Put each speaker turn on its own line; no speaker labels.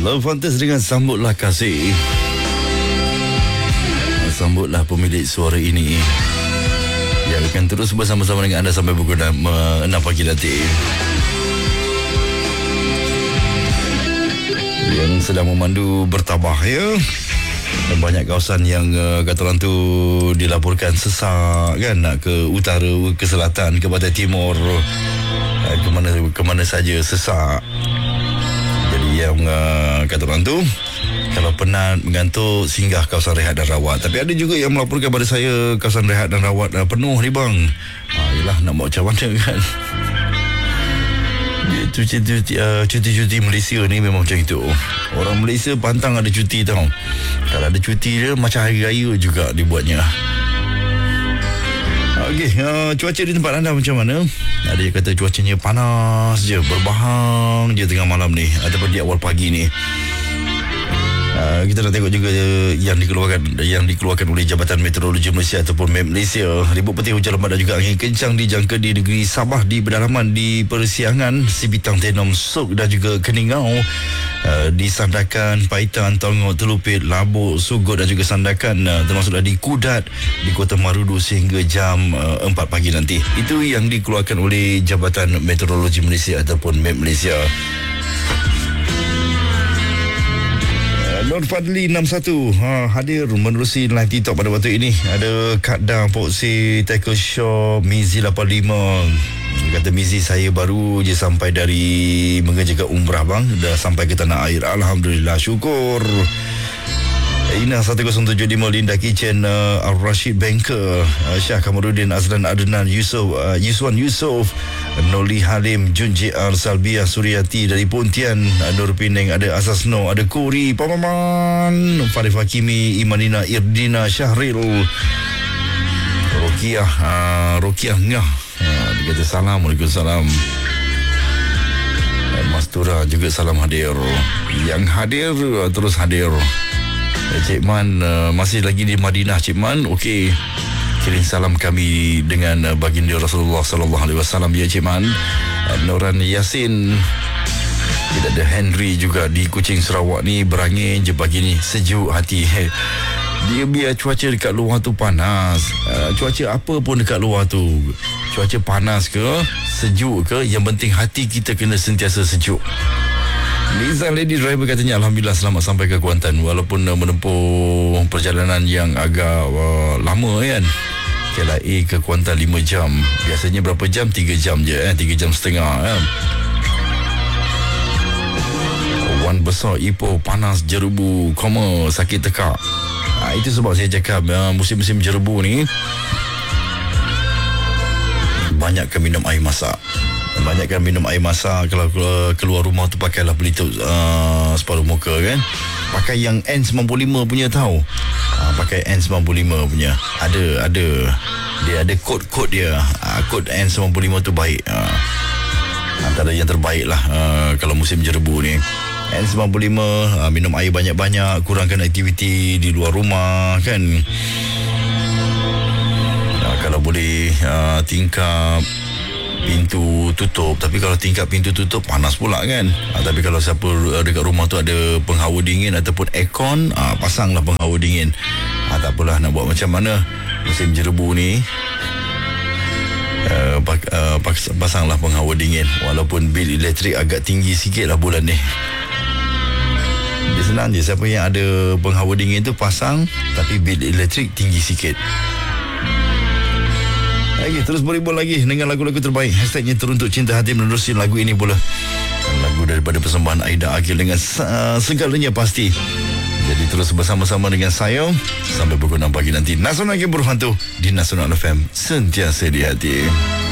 Love Fantas dengan Sambutlah Kasih. Sambutlah pemilik suara ini yang akan terus bersama-sama dengan anda sampai pukul 6 pagi nanti. Yang sedang memandu bertabah ya. Dan banyak kawasan yang kata orang tu dilaporkan sesak kan, nak ke utara, ke selatan, ke pantai timur, ke mana saja sesak. Jadi yang kata orang tu, kalau penat, mengantuk, singgah kawasan rehat dan rawat. Tapi ada juga yang melaporkan pada saya kawasan rehat dan rawat penuh ni bang. Yelah, nak buat macam mana kan. Cuti-cuti Malaysia ni memang macam itu. Orang Malaysia pantang ada cuti tau. Kalau ada cuti dia macam hari raya juga dibuatnya. Okey, cuaca di tempat anda macam mana? Ada yang kata cuacanya panas je, berbahang je tengah malam ni ataupun di awal pagi ni. Kita nak tengok juga yang dikeluarkan oleh Jabatan Meteorologi Malaysia ataupun MET Malaysia. Ribut petir, hujan lebat dan juga angin kencang dijangka di negeri Sabah, di pedalaman, di Persiangan, Sibitang, Tenom, Sok dan juga Keningau, di Sandakan, Paitan, Tongok, Telupit, Labuk, Sugut dan juga Sandakan, termasuklah di Kudat, di Kota Marudu sehingga jam 4 pagi nanti. Itu yang dikeluarkan oleh Jabatan Meteorologi Malaysia ataupun MET Malaysia. Nur Fadli 61 hadir menerusi live TikTok pada waktu ini. Ada Kak Dang, Poksi, Tackle Shop, Mizi 85. Kata Mizi, saya baru je sampai dari mengerjakan umrah bang. Dah sampai ke tanah air. Alhamdulillah, syukur. Ina 1075, Linda Kitchen, Al-Rashid Banker, Syah Kamarudin, Azlan Adnan, Yuswan Yusof, Noli Halim, Junji R, Salbia Suryati dari Pontian, Nur Pineng, ada Asasno, ada Kuri, Pamaman, Farif Hakimi, Imanina, Irdina, Syahril, Rokiah Ngah, dia kata salam, Waalaikumsalam. Mastura juga salam hadir. Yang hadir terus hadir. Cik Man masih lagi di Madinah. Cik Man, okey, kirim salam kami dengan baginda Rasulullah sallallahu alaihi wasallam ya Cik Man. Noran Yasin, tidak ada Henry juga di Kuching Sarawak ni, berangin je pagi ni, sejuk hati. Dia biar cuaca dekat luar tu panas, cuaca apa pun dekat luar tu, cuaca panas ke sejuk ke, yang penting hati kita kena sentiasa sejuk. Liza Lady Driver katanya Alhamdulillah selamat sampai ke Kuantan walaupun menempuh perjalanan yang agak lama kan. KLIA ke Kuantan 5 jam. Biasanya berapa jam? 3 jam je 3 jam setengah kan. Wan besar Ipoh, panas jerebu, koma sakit tekak. Itu sebab saya cakap musim-musim jerebu ni banyakkan minum air masak. Banyakkan minum air masak. Kalau keluar rumah tu pakailah pelitup separuh muka kan. Pakai yang N95 punya tahu. Pakai N95 punya. Ada dia ada kod dia. Kod N95 tu baik. Antara yang terbaik lah kalau musim jerebu ni. N95, minum air banyak-banyak, kurangkan aktiviti di luar rumah kan. Kalau boleh tingkap pintu tutup. Tapi kalau tingkap pintu tutup panas pula kan. Tapi kalau siapa dekat rumah tu ada penghawa dingin ataupun aircon, pasanglah penghawa dingin. Tak apalah, nak buat macam mana musim jerebu ni, pasanglah penghawa dingin. Walaupun bil elektrik agak tinggi sikit lah bulan ni. Dia senang je, siapa yang ada penghawa dingin tu pasang, tapi bil elektrik tinggi sikit. Okay, terus beribul lagi dengan lagu-lagu terbaik. Hashtagnya teruntuk cinta hati menerusi lagu ini pula. Lagu daripada persembahan Aida Akil dengan segalanya pasti. Jadi terus bersama-sama dengan saya sampai pukul 6 pagi nanti. Nasional Game Berhantu di Nasional FM, sentiasa di hati.